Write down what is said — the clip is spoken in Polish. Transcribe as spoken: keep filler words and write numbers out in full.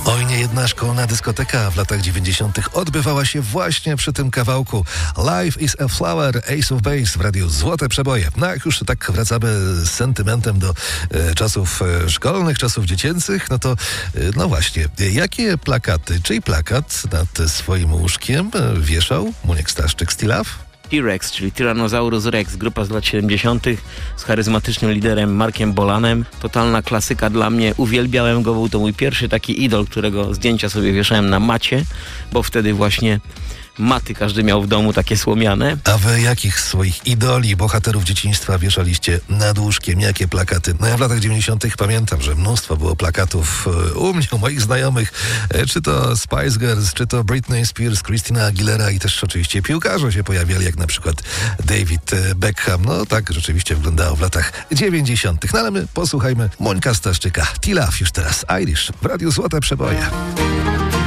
Oj, nie jedna szkolna dyskoteka w latach dziewięćdziesiątych odbywała się właśnie przy tym kawałku. Life is a Flower, Ace of Base w radiu Złote Przeboje. No jak już tak wracamy z sentymentem do e, czasów e, szkolnych, czasów dziecięcych, no to e, no właśnie, jakie plakaty, czyj plakat nad swoim łóżkiem e, wieszał Muniek Staszczyk, Stilaw? T-Rex, czyli Tyrannosaurus Rex, grupa z lat siedemdziesiątych z charyzmatycznym liderem Markiem Bolanem. Totalna klasyka dla mnie, uwielbiałem go, był to mój pierwszy taki idol, którego zdjęcia sobie wieszałem na macie, bo wtedy właśnie maty każdy miał w domu takie słomiane. A wy jakich swoich idoli, bohaterów dzieciństwa wieszaliście nad łóżkiem? Jakie plakaty? No ja w latach dziewięćdziesiątych pamiętam, że mnóstwo było plakatów u mnie, u moich znajomych, czy to Spice Girls, czy to Britney Spears, Christina Aguilera i też oczywiście piłkarze się pojawiali, jak na przykład David Beckham. No tak rzeczywiście wyglądało w latach dziewięćdziesiątych. No ale my posłuchajmy Mońka Staszczyka. T-Love już teraz, Irish w radiu Złote Przeboje.